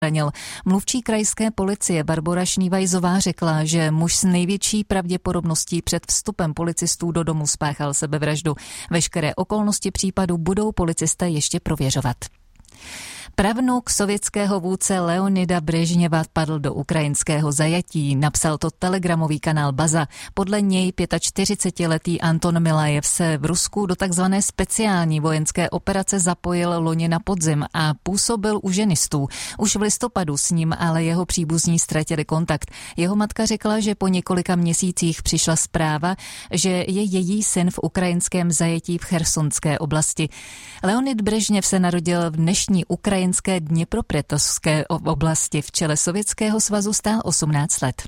zranil. Mluvčí krajské policie Barbora Šnívajzová řekla, že muž s největší pravděpodobností před vstupem policistů do domu spáchal sebevraždu. Veškeré okolnosti případu budou policisté ještě prověřovat. Pravnuk sovětského vůdce Leonida Brežněva padl do ukrajinského zajetí, napsal to telegramový kanál Baza. Podle něj 45letý Anton Milajev se v Rusku do takzvané speciální vojenské operace zapojil loni na podzim a působil u ženistů. Už v listopadu s ním ale jeho příbuzní ztratili kontakt. Jeho matka řekla, že po několika měsících přišla zpráva, že je její syn v ukrajinském zajetí v Chersonské oblasti. Leonid Brežněv se narodil v dnešní ukrajinské Dněpropetrovské oblasti. V čele Sovětského svazu stál 18 let.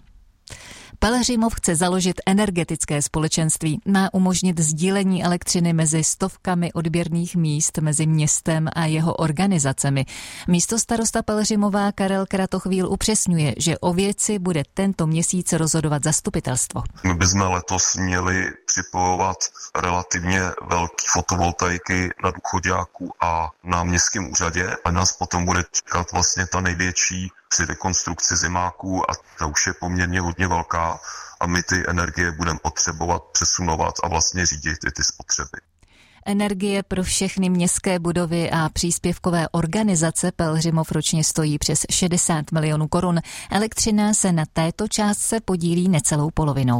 Pelhřimov chce založit energetické společenství. Má umožnit sdílení elektřiny mezi stovkami odběrných míst mezi městem a jeho organizacemi. Místostarosta Pelhřimova Karel Kratochvíl upřesňuje, že o věci bude tento měsíc rozhodovat zastupitelstvo. My bychom letos měli připojovat relativně velké fotovoltaiky na Důchoďáku a na městském úřadě a nás potom bude čekat vlastně ta největší při rekonstrukci zimáků a ta už je poměrně hodně velká a my ty energie budeme potřebovat přesunovat a vlastně řídit i ty spotřeby. Energie pro všechny městské budovy a příspěvkové organizace Pelhřimov ročně stojí přes 60 milionů korun. Elektřina se na této částce podílí necelou polovinou.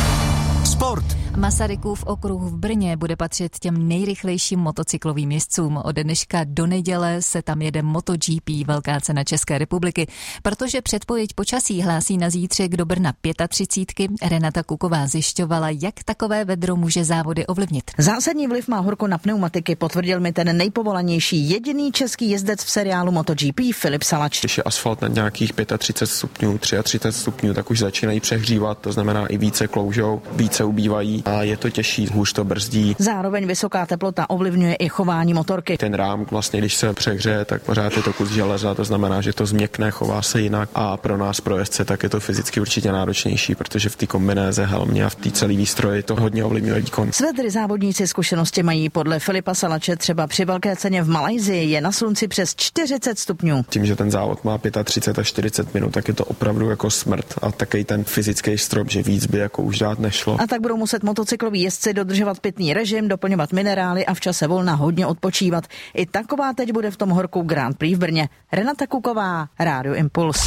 Sport. Masarykův okruh v Brně bude patřit těm nejrychlejším motocyklovým jezdcům. Od dneška do neděle se tam jede MotoGP, velká cena České republiky. Protože předpověď počasí hlásí na zítřek do Brna 35, Renata Kuková zjišťovala, jak takové vedro může závody ovlivnit. Zásadní vliv má horko na pneumatiky, potvrdil mi ten nejpovolanější jediný český jezdec v seriálu MotoGP Filip Salač. Když je asfalt na nějakých 35 stupňů, 33 stupňů, tak už začínají přehřívat, to znamená i více kloužou, více ubývají a je to těžší, hůř to brzdí. Zároveň vysoká teplota ovlivňuje i chování motorky. Ten rám vlastně, když se přehřeje, tak pořád je to kus železa, to znamená, že to změkne, chová se jinak a pro nás, pro jezdce, tak je to fyzicky určitě náročnější, protože v té kombinéze, helmě a v té celé výstroji to hodně ovlivňuje výkon. Svedry závodníci zkušenosti mají. Podle Filipa Salače třeba při velké ceně v Malajsii je na slunci přes 40 stupňů. Tím, že ten závod má 35 až 40 minut, tak je to opravdu jako smrt a taky ten fyzický strop, že víc by jako už dát nešlo. A tak budou muset motocykloví jezdci dodržovat pitný režim, doplňovat minerály a v čase volna hodně odpočívat. I taková teď bude v tom horku Grand Prix v Brně. Renata Kuková, Rádio Impuls.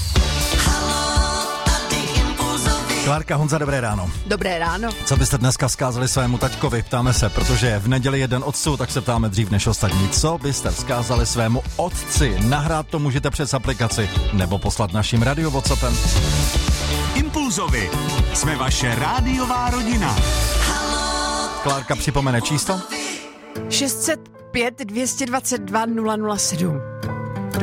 Klárka, Honza, dobré ráno. Dobré ráno. Co byste dneska vzkázali svému taťkovi? Ptáme se, protože je v neděli jeden otců, tak se ptáme dřív než ostatní. Co byste vzkázali svému otci? Nahrát to můžete přes aplikaci nebo poslat naším radio WhatsAppem. Impulzovi. Jsme vaše rádiová rodina. Klárka připomene číslo? 605 222 007.